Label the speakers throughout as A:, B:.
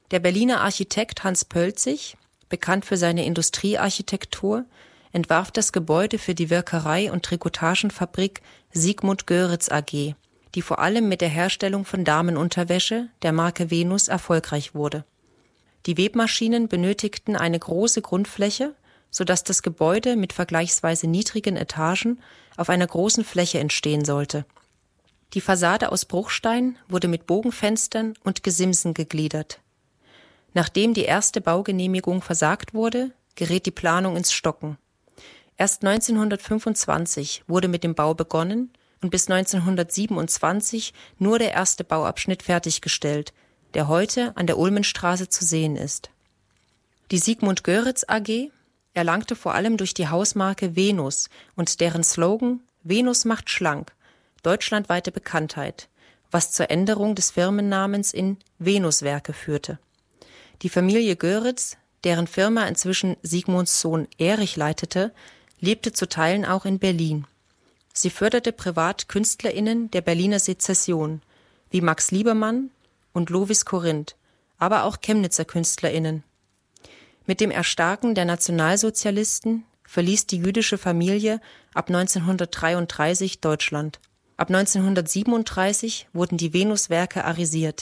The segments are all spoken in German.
A: Der Berliner Architekt Hans Pölzig, bekannt für seine Industriearchitektur, entwarf das Gebäude für die Wirkerei- und Trikotagenfabrik Sigmund Görritz AG, die vor allem mit der Herstellung von Damenunterwäsche der Marke Venus erfolgreich wurde. Die Webmaschinen benötigten eine große Grundfläche, sodass das Gebäude mit vergleichsweise niedrigen Etagen auf einer großen Fläche entstehen sollte. Die Fassade aus Bruchstein wurde mit Bogenfenstern und Gesimsen gegliedert. Nachdem die erste Baugenehmigung versagt wurde, gerät die Planung ins Stocken. Erst 1925 wurde mit dem Bau begonnen und bis 1927 nur der erste Bauabschnitt fertiggestellt, der heute an der Ulmenstraße zu sehen ist. Die Sigmund Görritz AG erlangte vor allem durch die Hausmarke Venus und deren Slogan „Venus macht schlank" deutschlandweite Bekanntheit, was zur Änderung des Firmennamens in Venuswerke führte. Die Familie Görritz, deren Firma inzwischen Sigmunds Sohn Erich leitete, lebte zu Teilen auch in Berlin. Sie förderte privat KünstlerInnen der Berliner Sezession, wie Max Liebermann und Lovis Corinth, aber auch Chemnitzer KünstlerInnen. Mit dem Erstarken der Nationalsozialisten verließ die jüdische Familie ab 1933 Deutschland. Ab 1937 wurden die Venuswerke arisiert.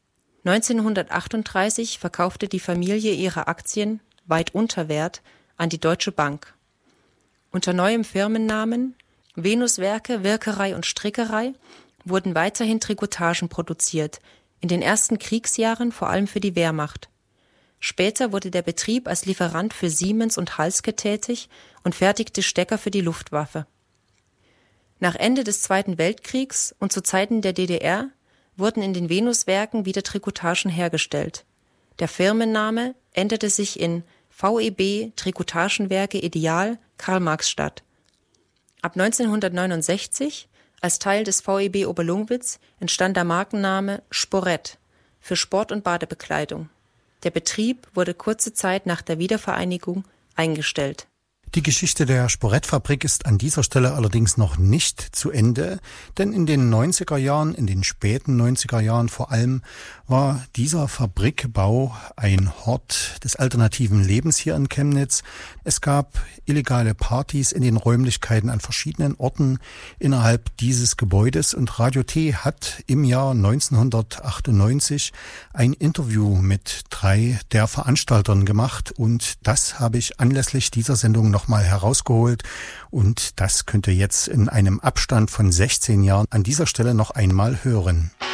A: 1938 verkaufte die Familie ihre Aktien, weit unter Wert, an die Deutsche Bank. Unter neuem Firmennamen Venuswerke, Wirkerei und Strickerei wurden weiterhin Trikotagen produziert, in den ersten Kriegsjahren vor allem für die Wehrmacht. Später wurde der Betrieb als Lieferant für Siemens und Halske tätig und fertigte Stecker für die Luftwaffe. Nach Ende des Zweiten Weltkriegs und zu Zeiten der DDR wurden in den Venuswerken wieder Trikotagen hergestellt. Der Firmenname änderte sich in VEB Trikotagenwerke Ideal Karl-Marx-Stadt. Ab 1969, als Teil des VEB Oberlungwitz, entstand der Markenname Sporett für Sport- und Badebekleidung. Der Betrieb wurde kurze Zeit nach der Wiedervereinigung eingestellt.
B: Die Geschichte der Sporettfabrik ist an dieser Stelle allerdings noch nicht zu Ende, denn in den 90er Jahren, in den späten 90er Jahren vor allem, war dieser Fabrikbau ein Hort des alternativen Lebens hier in Chemnitz. Es gab illegale Partys in den Räumlichkeiten an verschiedenen Orten innerhalb dieses Gebäudes und Radio T hat im Jahr 1998 ein Interview mit 3 der Veranstaltern gemacht und das habe ich anlässlich dieser Sendung nochmal herausgeholt und das könnt ihr jetzt in einem Abstand von 16 Jahren an dieser Stelle noch einmal hören.